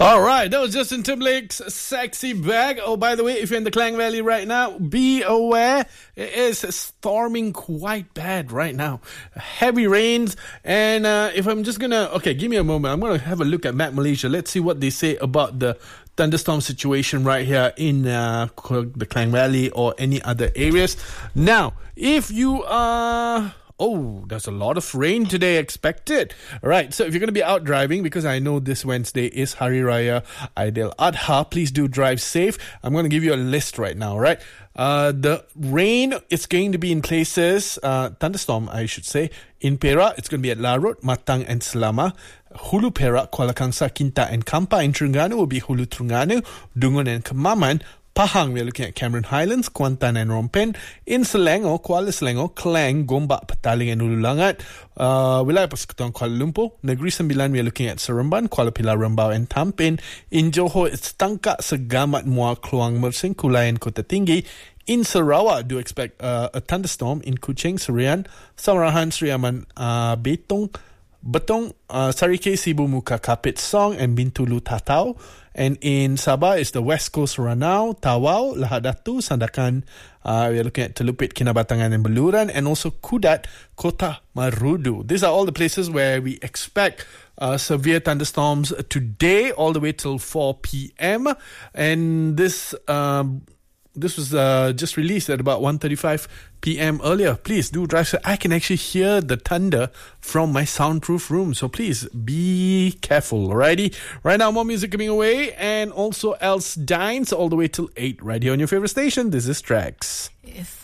All right, that was Justin Timberlake's Sexy Bag. Oh, by the way, if you're in the Klang Valley right now, be aware it is storming quite bad right now. Heavy rains, and if I'm just gonna... Okay, give me a moment. I'm gonna have a look at Map Malaysia. Let's see what they say about the thunderstorm situation right here in the Klang Valley or any other areas. Now, if you are... Oh, there's a lot of rain today expected. All right, so if you're going to be out driving, because I know this Wednesday is Hari Raya Aidil Adha, please do drive safe. I'm going to give you a list right now, right? The rain is going to be in places, thunderstorm, I should say. In Perak, it's going to be at Larut, Matang and Selama. Hulu Perak, Kuala Kangsar, Kinta and Kampa. In Terengganu will be Hulu Terengganu, Dungun and Kemaman. Pahang, we're looking at Cameron Highlands, Kuantan and Rompen. In Selangor, Kuala Selangor, Klang, Gombak, Petaling and Ulu Langat. Wilayah Persekutuan Kuala Lumpur. Negeri Sembilan, we're looking at Seremban, Kuala Pilar, Rembau and Tampin. In Johor, it's Tangkak, Segamat, Muar, Kluang, Mersing, Kulai and Kota Tinggi. In Sarawak, do expect a thunderstorm in Kuching, Serian, Samarahan, Sri Aman, Betong, Sarike, Sibu Muka, Kapit, Song and Bintulu, Tatau. And in Sabah, it's the West Coast, Ranau, Tawau, Lahad Datu, Sandakan. We're looking at Telupit, Kinabatangan and Beluran. And also Kudat, Kota Marudu. These are all the places where we expect severe thunderstorms today, all the way till 4 p.m. And this was just released at about 1:35 p.m. earlier. Please do drive. So I can actually hear the thunder from my soundproof room. So please be careful, alrighty? Right now, more music coming away. And also Else Dines all the way till 8 right here on your favorite station. This is Tracks.